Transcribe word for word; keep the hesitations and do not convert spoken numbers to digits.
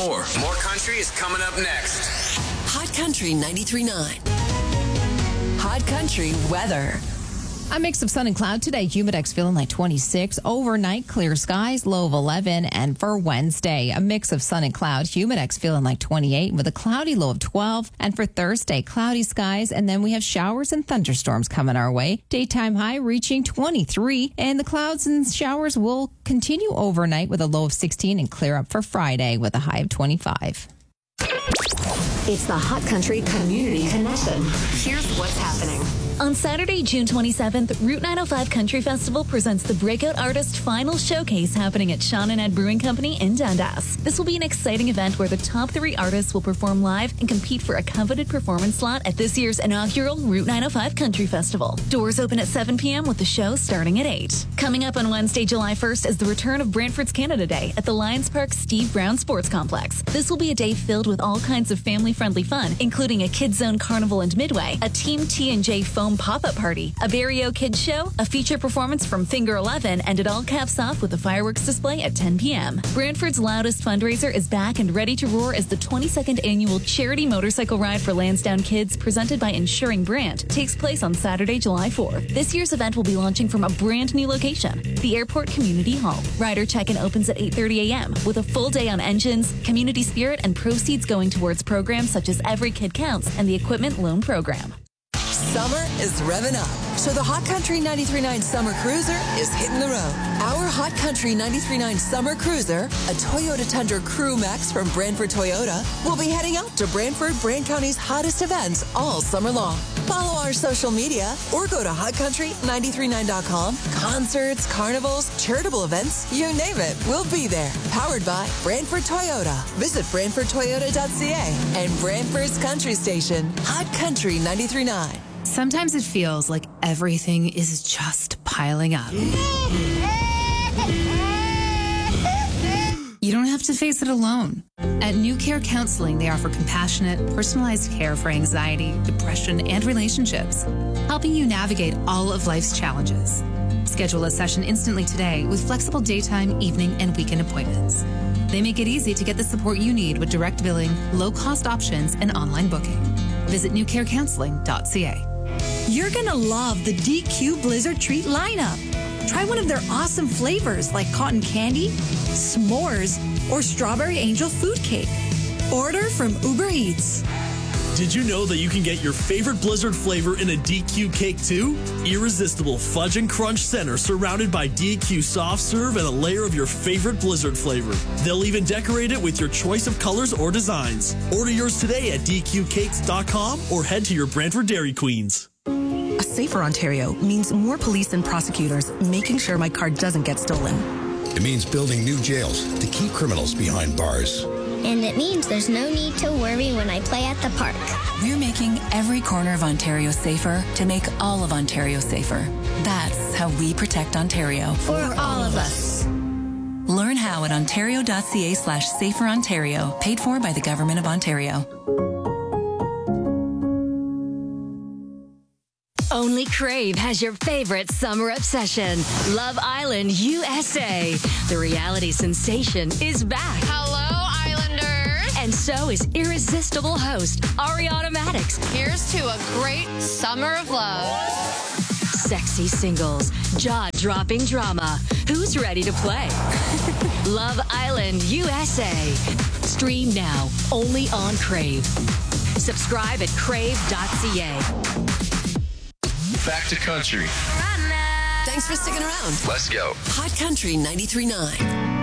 more. More country is coming up next. Hot Country ninety-three point nine. Hot Country weather. A mix of sun and cloud today. Humidex feeling like twenty-six. Overnight, clear skies, low of eleven. And for Wednesday, a mix of sun and cloud. Humidex feeling like twenty-eight with a cloudy low of twelve. And for Thursday, cloudy skies. And then we have showers and thunderstorms coming our way. Daytime high reaching twenty-three. And the clouds and showers will continue overnight with a low of sixteen and clear up for Friday with a high of twenty-five. It's the Hot Country Community Connection. Here's what's happening. On Saturday, June twenty-seventh, Route nine oh five Country Festival presents the Breakout Artist Final Showcase happening at Sean and Ed Brewing Company in Dundas. This will be an exciting event where the top three artists will perform live and compete for a coveted performance slot at this year's inaugural Route nine oh five Country Festival. Doors open at seven p.m. with the show starting at eight. Coming up on Wednesday, July first is the return of Brantford's Canada Day at the Lions Park Steve Brown Sports Complex. This will be a day filled with all kinds of family-friendly fun, including a Kids Zone Carnival and Midway, a Team T and J foam pop-up party, a Barrio Kids show, a feature performance from Finger eleven, and it all caps off with a fireworks display at ten p.m. Brantford's loudest fundraiser is back and ready to roar as the twenty-second annual Charity Motorcycle Ride for Lansdowne Kids, presented by Insuring Brant, takes place on Saturday, July fourth. This year's event will be launching from a brand new location, the Airport Community Hall. Rider check-in opens at eight thirty a.m. with a full day on engines, community spirit, and proceeds going towards programs such as Every Kid Counts and the Equipment Loan Program. Summer is revving up, so the Hot Country ninety-three point nine Summer Cruiser is hitting the road. Our Hot Country ninety-three point nine Summer Cruiser, a Toyota Tundra Crew Max from Brantford Toyota, will be heading out to Brantford, Brant County's hottest events all summer long. Follow our social media or go to hot country nine three nine dot com. Concerts, carnivals, charitable events, you name it, we'll be there. Powered by Brantford Toyota. Visit brantford toyota dot c a and Brantford's Country Station, Hot Country ninety-three point nine. Sometimes it feels like everything is just piling up. You don't have to face it alone. At New Care Counseling, they offer compassionate, personalized care for anxiety, depression, and relationships, helping you navigate all of life's challenges. Schedule a session instantly today with flexible daytime, evening, and weekend appointments. They make it easy to get the support you need with direct billing, low-cost options, and online booking. Visit new care counseling dot c a. You're going to love the D Q Blizzard Treat lineup. Try one of their awesome flavors like cotton candy, s'mores, or strawberry angel food cake. Order from Uber Eats. Did you know that you can get your favorite Blizzard flavor in a D Q cake too? Irresistible fudge and crunch center surrounded by D Q soft serve and a layer of your favorite Blizzard flavor. They'll even decorate it with your choice of colors or designs. Order yours today at d q cakes dot com or head to your Brantford Dairy Queens. A safer Ontario means more police and prosecutors making sure my car doesn't get stolen. It means building new jails to keep criminals behind bars. And it means there's no need to worry when I play at the park. We're making every corner of Ontario safer to make all of Ontario safer. That's how we protect Ontario. For all of us. Learn how at ontario dot c a slash safer Ontario. Paid for by the Government of Ontario. Only Crave has your favorite summer obsession. Love Island U S A. The reality sensation is back. Hello, Islanders. And so is irresistible host Ariana Maddox. Here's to a great summer of love. Sexy singles, jaw-dropping drama. Who's ready to play? Love Island U S A. Stream now, only on Crave. Subscribe at crave dot c a. Back to country. Thanks for sticking around. Let's go. Hot Country ninety-three point nine.